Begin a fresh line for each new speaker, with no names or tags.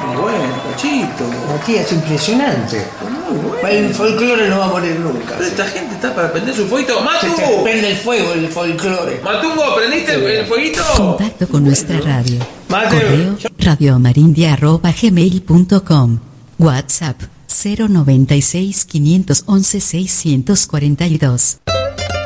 Y bueno, Pochito.
Matías, impresionante.
Muy bueno.
El folclore no va a morir nunca.
Pero esta gente está para prender su fueguito.
Se
¡Matu!
te prende el fuego, el folclore.
Matungo, ¿prendiste el fueguito?
Contacto con nuestra radio.
Mateo.
Correo radiomarindia@gmail.com. WhatsApp 096 511 642.